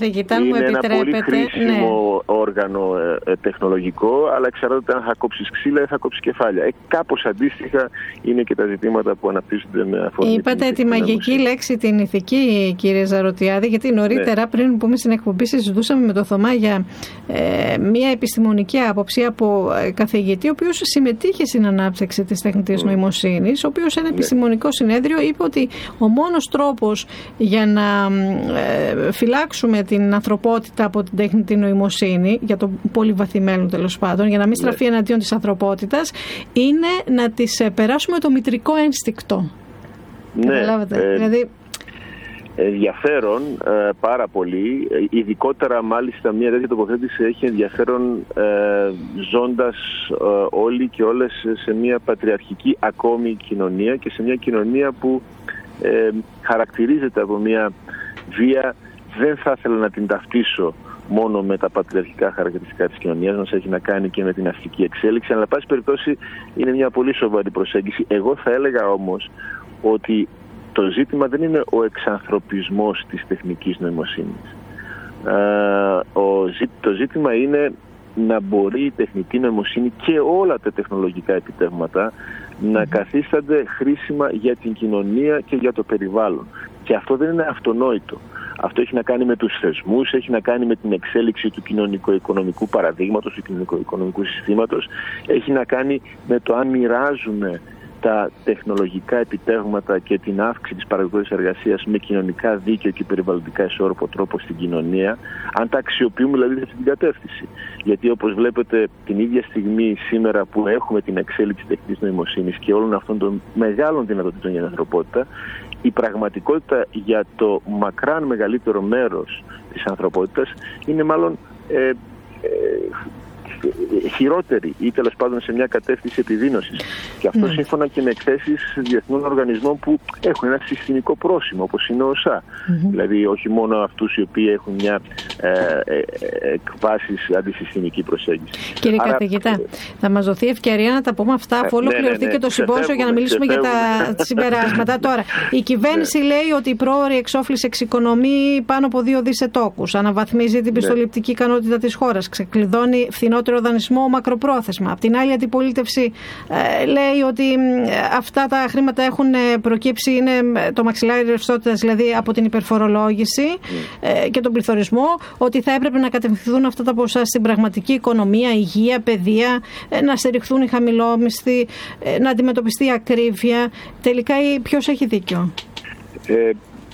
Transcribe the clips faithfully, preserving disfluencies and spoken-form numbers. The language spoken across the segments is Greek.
καθηγητά, μου είναι επιτρέπετε. ένα πολύ χρήσιμο ναι. όργανο ε, ε, τεχνολογικό, αλλά εξαρτάται αν θα κόψεις ξύλα ή θα κόψεις κεφάλια. Ε, κάπως αντίστοιχα είναι και τα ζητήματα που αναπτύσσονται με αφορμή. Είπατε τη μαγική λέξη την ηθική, κύριε Ζαρωτιάδη, γιατί νωρίτερα ναι. πριν πούμε στην εκπομπή συζητούσαμε με τον Θωμά για ε, μια επιστημονική άποψη από ε, καθηγητή, ο οποίος συμμετείχε στην ανάπτυξη της τεχνητής mm. νοημοσύνης, ο οποίος σε ένα ναι. επιστημονικό συνέδριο είπε ότι ο μόνος τρόπος για να ε, φυλάξουμε την ανθρωπότητα από την τεχνητή νοημοσύνη, για το πολύ βαθύ μέλλον τέλος πάντων, για να μην στραφεί ναι. εναντίον της ανθρωπότητας, είναι να της ε, περάσουμε το μητρικό ένστικτο. Ναι. Καταλάβατε. Ε, δηλαδή, ενδιαφέρον ε, πάρα πολύ, ειδικότερα μάλιστα μια τέτοια τοποθέτηση έχει ενδιαφέρον ε, ζώντας ε, όλοι και όλες σε μια πατριαρχική ακόμη κοινωνία και σε μια κοινωνία που ε, χαρακτηρίζεται από μια βία. Δεν θα ήθελα να την ταυτίσω μόνο με τα πατριαρχικά χαρακτηριστικά της κοινωνίας μας, έχει να κάνει και με την αστική εξέλιξη, αλλά πάση περιπτώσει είναι μια πολύ σοβαρή προσέγγιση. Εγώ θα έλεγα όμως ότι το ζήτημα δεν είναι ο εξανθρωπισμός της τεχνικής νοημοσύνης. Ε, ο, το ζήτημα είναι να μπορεί η τεχνητή νοημοσύνη και όλα τα τεχνολογικά επιτεύγματα να καθίστανται χρήσιμα για την κοινωνία και για το περιβάλλον. Και αυτό δεν είναι αυτονόητο. Αυτό έχει να κάνει με τους θεσμούς, έχει να κάνει με την εξέλιξη του κοινωνικο-οικονομικού παραδείγματος, του κοινωνικο-οικονομικού συστήματος, έχει να κάνει με το αν μοιράζουμε τα τεχνολογικά επιτεύγματα και την αύξηση της παραγωγικής εργασίας με κοινωνικά δίκαιο και περιβαλλοντικά ισόρροπο τρόπο στην κοινωνία, αν τα αξιοποιούμε δηλαδή σε αυτή την κατεύθυνση. Γιατί όπως βλέπετε την ίδια στιγμή σήμερα που έχουμε την εξέλιξη τεχνητής νοημοσύνης και όλων αυτών των μεγάλων δυνατοτήτων για την ανθρωπότητα, η πραγματικότητα για το μακράν μεγαλύτερο μέρος της ανθρωπότητας είναι μάλλον ε, ε, χειρότερη ή τέλος πάντων σε μια κατεύθυνση επιδείνωσης. Και αυτό mm. σύμφωνα και με εκθέσεις διεθνών οργανισμών που έχουν ένα συστημικό πρόσημο, όπως είναι ο ΩΣΑ. Mm-hmm. Δηλαδή όχι μόνο αυτούς οι οποίοι έχουν μια ε, ε, εκβάσεις αντισυστημική προσέγγιση. Κύριε Άρα, καθηγητά, ε, θα μας δοθεί ευκαιρία να τα πούμε αυτά αφού ολοκληρωθεί ναι, ναι, ναι, και το συμπόσιο για να μιλήσουμε για τα συμπεράσματα. Τώρα, η κυβέρνηση ναι. λέει ότι η πρόωρη εξόφληση εξοικονομεί πάνω από δύο δισεκατομμύρια τόκους. Αναβαθμίζει την πιστοληπτική ναι. ικανότητα της χώρας. Ξεκλειδώνει φθηνότερο δανεισμό μακροπρόθεσμα. Απ' την άλλη, η αντιπολίτευση ε, λέει ότι ε, αυτά τα χρήματα έχουν προκύψει, είναι το μαξιλάρι ρευστότητας, δηλαδή από την υπερφορολόγηση ε, και τον πληθωρισμό, ότι θα έπρεπε να κατευθυνθούν αυτά τα ποσά στην πραγματική οικονομία, υγεία, παιδεία, ε, να στηριχθούν οι χαμηλόμισθοι, ε, να αντιμετωπιστεί η ακρίβεια. Τελικά, ποιος έχει δίκιο? Ε,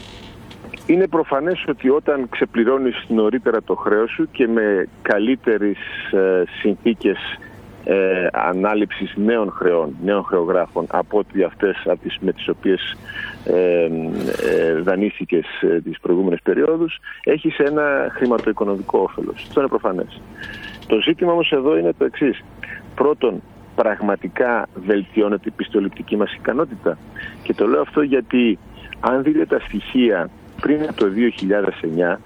Είναι προφανές ότι όταν ξεπληρώνεις νωρίτερα το χρέος σου και με καλύτερες ε, συνθήκες ε, ανάληψης νέων χρεών, νέων χρεογράφων από ότι αυτές από τις, με τις οποίες ε, ε, δανείστηκες ε, τις προηγούμενες περιόδους, έχεις ένα χρηματοοικονομικό όφελος. Αυτό είναι προφανές. Το ζήτημα όμως εδώ είναι το εξής. Πρώτον, πραγματικά βελτιώνεται η πιστοληπτική μας ικανότητα. Και το λέω αυτό γιατί αν δείτε τα στοιχεία πριν από το δύο χιλιάδες εννιά,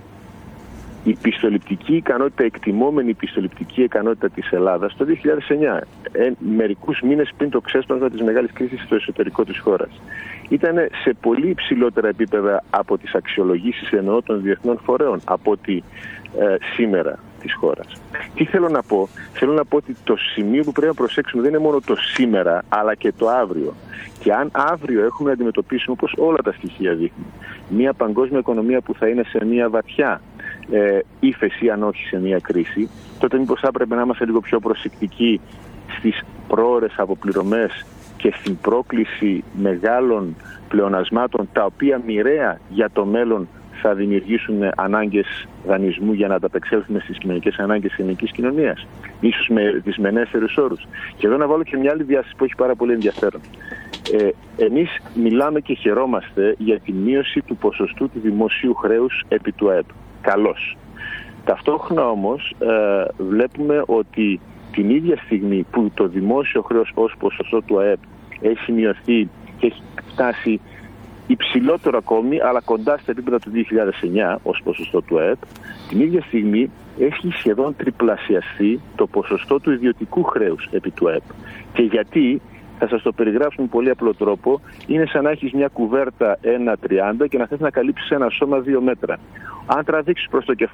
η πιστοληπτική ικανότητα, εκτιμόμενη πιστοληπτική ικανότητα της Ελλάδας το δύο χιλιάδες εννιά, ε, μερικούς μήνες πριν το ξέσπασμα της μεγάλης κρίσης στο εσωτερικό της χώρας, ήταν σε πολύ υψηλότερα επίπεδα από τις αξιολογήσεις εννοώ των διεθνών φορέων από ότι ε, σήμερα της χώρας. Τι θέλω να πω? Θέλω να πω ότι το σημείο που πρέπει να προσέξουμε δεν είναι μόνο το σήμερα, αλλά και το αύριο. Και αν αύριο έχουμε να αντιμετωπίσουμε, όπως όλα τα στοιχεία δείχνουν, μια παγκόσμια οικονομία που θα είναι σε μια βαθιά ε, ύφεση, αν όχι σε μια κρίση, τότε μήπως θα έπρεπε να είμαστε λίγο πιο προσεκτικοί στις πρόορες αποπληρωμές και στην πρόκληση μεγάλων πλεονασμάτων, τα οποία μοιραία για το μέλλον θα δημιουργήσουν ανάγκες δανεισμού για να ανταπεξέλθουμε στις κοινωνικές ανάγκες της ελληνικής κοινωνίας, ίσως με δυσμενέστερους όρους. Και εδώ να βάλω και μια άλλη διάσταση που έχει πάρα πολύ ενδιαφέρον. Ε, εμείς μιλάμε και χαιρόμαστε για τη μείωση του ποσοστού του δημοσίου χρέους επί του ΑΕΠ. Καλώς. Ταυτόχρονα όμως ε, βλέπουμε ότι την ίδια στιγμή που το δημόσιο χρέος ως ποσοστό του ΑΕΠ έχει μειωθεί και έχει φτάσει υψηλότερο ακόμη, αλλά κοντά στα επίπεδα του δύο χιλιάδες εννιά ως ποσοστό του ΑΕΠ, την ίδια στιγμή έχει σχεδόν τριπλασιαστεί το ποσοστό του ιδιωτικού χρέους επί του ΑΕΠ. Και γιατί? Θα σας το περιγράψω με πολύ απλό τρόπο. Είναι σαν να έχεις μια κουβέρτα ένα τριάντα και να θες να καλύψεις ένα σώμα δύο μέτρα. Αν τραβήξεις προς το κεφάλι